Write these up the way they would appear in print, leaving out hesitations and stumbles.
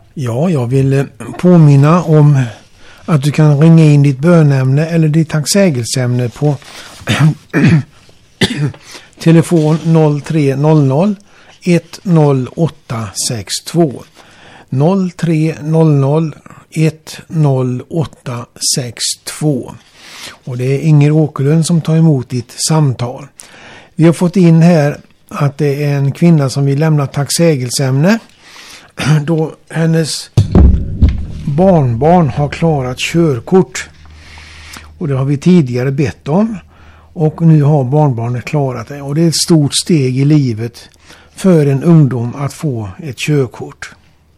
Ja, jag vill påminna om att du kan ringa in ditt bönämne eller ditt tacksägelseämne på telefon 0300 10862. 0300 10862. Och det är Inger Åkerlund som tar emot ditt samtal. Vi har fått in här att det är en kvinna som vill lämna tacksägelseämne då hennes barnbarn har klarat körkort. Och det har vi tidigare bett om. Och nu har barnbarnet klarat det. Och det är ett stort steg i livet för en ungdom att få ett körkort.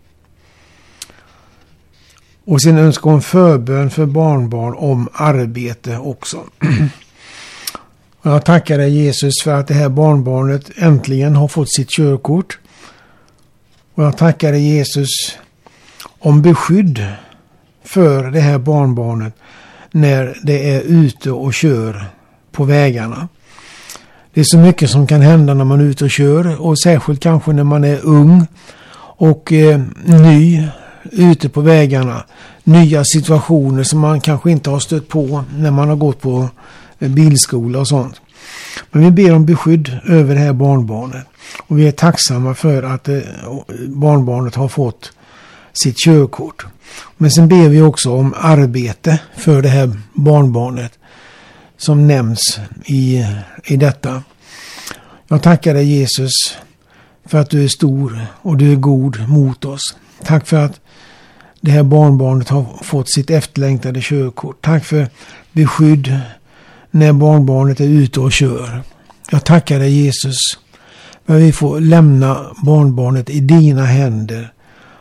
Och sen önskar hon förbön för barnbarn om arbete också. Och jag tackar dig Jesus för att det här barnbarnet äntligen har fått sitt körkort. Och jag tackar dig Jesus om beskydd för det här barnbarnet när det är ute och kör på vägarna. Det är så mycket som kan hända när man är ute och kör, och särskilt kanske när man är ung och ny ute på vägarna. Nya situationer som man kanske inte har stött på när man har gått på bilskola och sånt. Men vi ber om beskydd över det här barnbarnet. Och vi är tacksamma för att barnbarnet har fått sitt körkort. Men sen ber vi också om arbete för det här barnbarnet som nämns i detta. Jag tackar dig Jesus för att du är stor och du är god mot oss. Tack för att det här barnbarnet har fått sitt efterlängtade körkort. Tack för beskydd när barnbarnet är ute och kör. Jag tackar dig Jesus för att vi får lämna barnbarnet i dina händer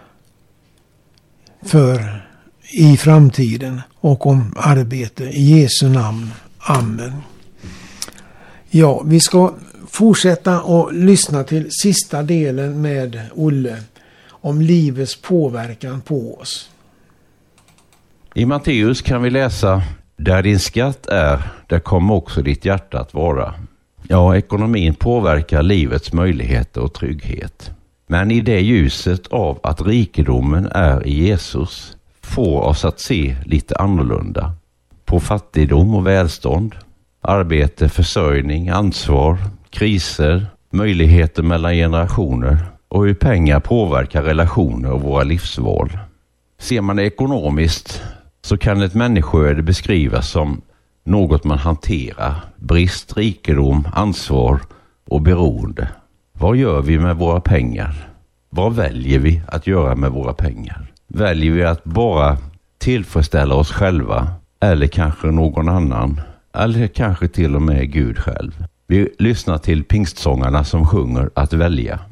för i framtiden och om arbete. I Jesu namn. Amen. Ja, vi ska fortsätta och lyssna till sista delen med Olle om livets påverkan på oss. I Matteus kan vi läsa: där din skatt är, där kommer också ditt hjärta att vara. Ja, ekonomin påverkar livets möjligheter och trygghet. Men i det ljuset av att rikedomen är i Jesus får oss att se lite annorlunda på fattigdom och välstånd, arbete, försörjning, ansvar, kriser, möjligheter mellan generationer och hur pengar påverkar relationer och våra livsval. Ser man det ekonomiskt så kan ett människoöde beskrivas som något man hanterar: brist, rikedom, ansvar och beroende. Vad gör vi med våra pengar? Vad väljer vi att göra med våra pengar? Väljer vi att bara tillfredsställa oss själva eller kanske någon annan? Eller kanske till och med Gud själv? Vi lyssnar till pingstsångarna som sjunger att välja.